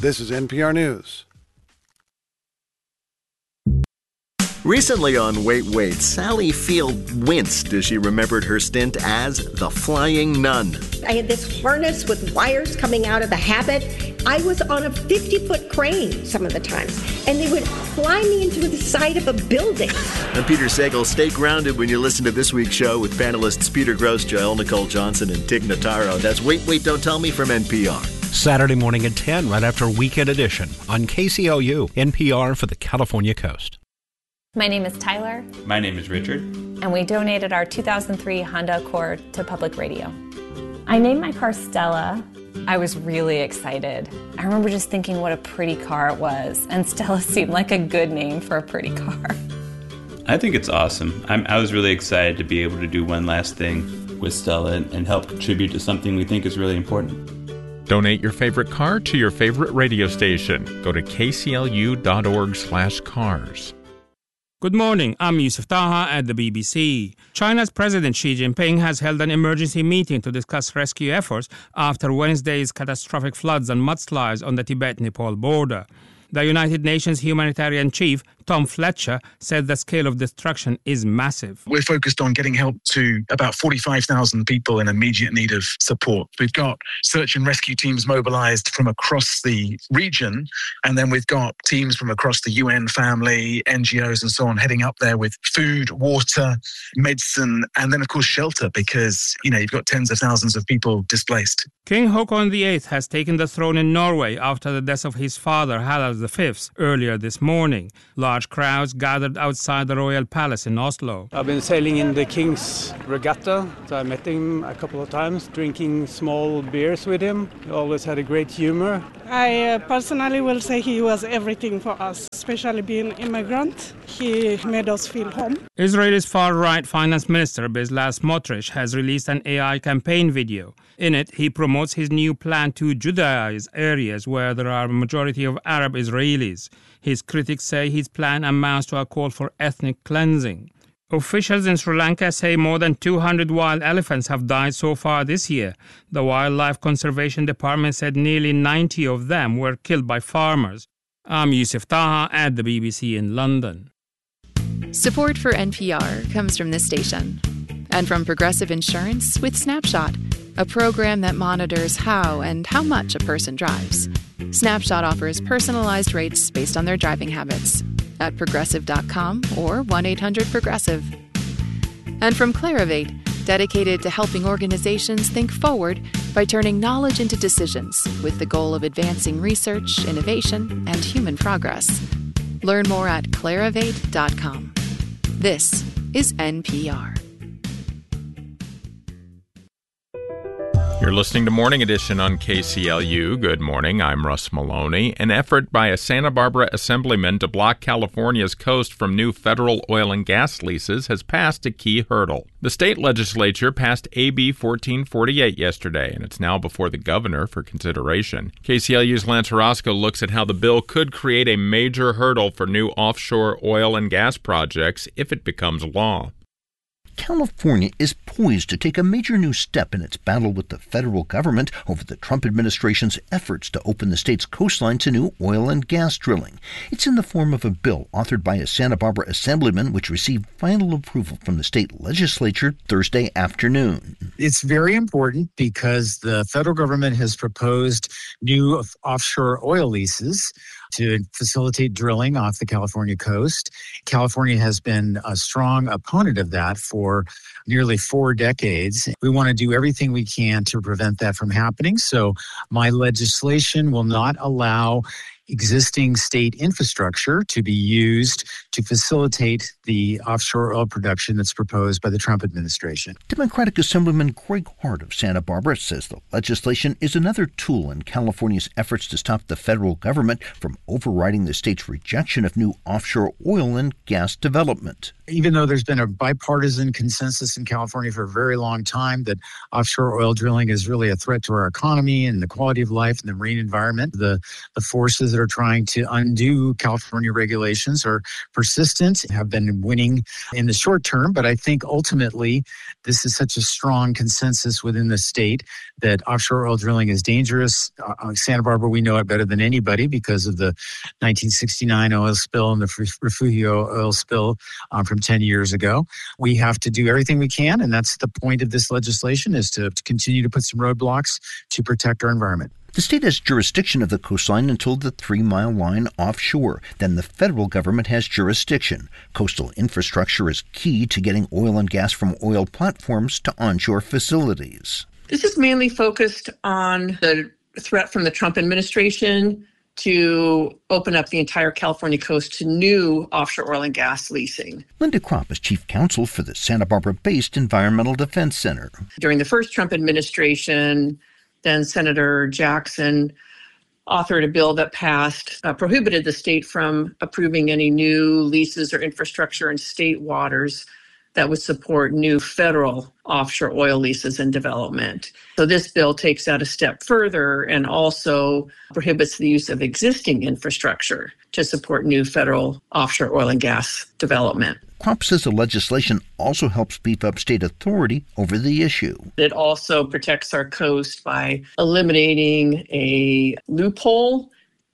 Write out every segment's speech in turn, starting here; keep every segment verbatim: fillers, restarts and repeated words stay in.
This is N P R News. Recently on Wait, Wait, Sally Field winced as she remembered her stint as the Flying Nun. I had this harness with wires coming out of the habit. I was on a fifty-foot crane some of the times, and they would fly me into the side of a building. I'm Peter Sagal. Stay grounded when you listen to this week's show with panelists Peter Grosz, Jael Nicole Johnson, and Tig Notaro. That's Wait, Wait, Don't Tell Me from N P R. Saturday morning at ten, right after Weekend Edition on K C L U, N P R for the California Coast. My name is Tyler. My name is Richard. And we donated our two thousand three Honda Accord to public radio. I named my car Stella. I was really excited. I remember just thinking what a pretty car it was, and Stella seemed like a good name for a pretty car. I think it's awesome. I'm, I was really excited to be able to do one last thing with Stella and, and help contribute to something we think is really important. Donate your favorite car to your favorite radio station. Go to k c l u dot org slash cars. Good morning, I'm Yusuf Taha at the B B C. China's President Xi Jinping has held an emergency meeting to discuss rescue efforts after Wednesday's catastrophic floods and mudslides on the Tibet-Nepal border. The United Nations humanitarian chief, Tom Fletcher, said the scale of destruction is massive. We're focused on getting help to about forty-five thousand people in immediate need of support. We've got search and rescue teams mobilized from across the region, and then we've got teams from across the U N family, N G Os and so on heading up there with food, water, medicine, and then of course shelter, because, you know, you've got tens of thousands of people displaced. King Haakon the eighth has taken the throne in Norway after the death of his father, Harald the fifth, earlier this morning. Large crowds gathered outside the royal palace in Oslo. I've been sailing in the King's Regatta. So I met him a couple of times, drinking small beers with him. He always had a great humor. I uh, personally will say he was everything for us, especially being immigrant. He made us feel home. Israel's far-right finance minister Bezalel Smotrich has released an A I campaign video. In it, he promotes his new plan to Judaize areas where there are a majority of Arab Israelis. His critics say his plan amounts to a call for ethnic cleansing. Officials in Sri Lanka say more than two hundred wild elephants have died so far this year. The Wildlife Conservation Department said nearly ninety of them were killed by farmers. I'm Yusuf Taha at the B B C in London. Support for N P R comes from this station and from Progressive Insurance with Snapshot, a program that monitors how and how much a person drives. Snapshot offers personalized rates based on their driving habits at progressive dot com or one eight hundred progressive. And from Clarivate, dedicated to helping organizations think forward by turning knowledge into decisions with the goal of advancing research, innovation, and human progress. Learn more at clarivate dot com. This is N P R. You're listening to Morning Edition on K C L U. Good morning, I'm Russ Maloney. An effort by a Santa Barbara assemblyman to block California's coast from new federal oil and gas leases has passed a key hurdle. The state legislature passed A B fourteen forty-eight yesterday, and it's now before the governor for consideration. K C L U's Lance Orozco looks at how the bill could create a major hurdle for new offshore oil and gas projects if it becomes law. California is poised to take a major new step in its battle with the federal government over the Trump administration's efforts to open the state's coastline to new oil and gas drilling. It's in the form of a bill authored by a Santa Barbara assemblyman, which received final approval from the state legislature Thursday afternoon. It's very important because the federal government has proposed new offshore oil leases to facilitate drilling off the California coast. California has been a strong opponent of that for nearly four decades. We want to do everything we can to prevent that from happening. So my legislation will not allow existing state infrastructure to be used to facilitate the offshore oil production that's proposed by the Trump administration. Democratic Assemblyman Greg Hart of Santa Barbara says the legislation is another tool in California's efforts to stop the federal government from overriding the state's rejection of new offshore oil and gas development. Even though there's been a bipartisan consensus in California for a very long time that offshore oil drilling is really a threat to our economy and the quality of life and the marine environment, the, the forces that are trying to undo California regulations are persistent, have been winning in the short term. But I think ultimately this is such a strong consensus within the state that offshore oil drilling is dangerous. Uh, Santa Barbara, we know it better than anybody because of the nineteen sixty-nine oil spill and the Refugio oil spill um, from ten years ago. We have to do everything we can, and that's the point of this legislation, is to, to continue to put some roadblocks to protect our environment. The state has jurisdiction of the coastline until the three-mile line offshore. Then the federal government has jurisdiction. Coastal infrastructure is key to getting oil and gas from oil platforms to onshore facilities. This is mainly focused on the threat from the Trump administration to open up the entire California coast to new offshore oil and gas leasing. Linda Kropp is chief counsel for the Santa Barbara-based Environmental Defense Center. During the first Trump administration, then Senator Jackson authored a bill that passed, uh, prohibited the state from approving any new leases or infrastructure in state waters that would support new federal offshore oil leases and development. So this bill takes that a step further and also prohibits the use of existing infrastructure to support new federal offshore oil and gas development. Kropp says the legislation also helps beef up state authority over the issue. It also protects our coast by eliminating a loophole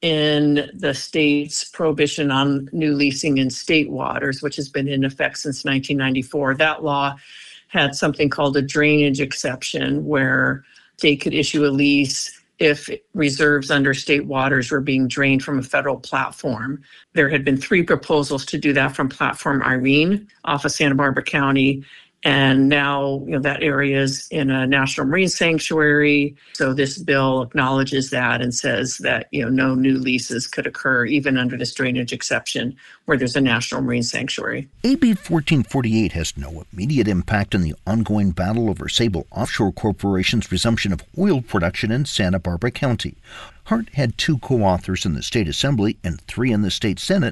in the state's prohibition on new leasing in state waters, which has been in effect since nineteen ninety-four. That law had something called a drainage exception, where they could issue a lease if reserves under state waters were being drained from a federal platform. There had been three proposals to do that from Platform Irene off of Santa Barbara County. And now, you know, that area is in a national marine sanctuary. So this bill acknowledges that and says that, you know, no new leases could occur even under this drainage exception where there's a national marine sanctuary. A B fourteen forty-eight has no immediate impact on the ongoing battle over Sable Offshore Corporation's resumption of oil production in Santa Barbara County. Hart had two co-authors in the state assembly and three in the state senate.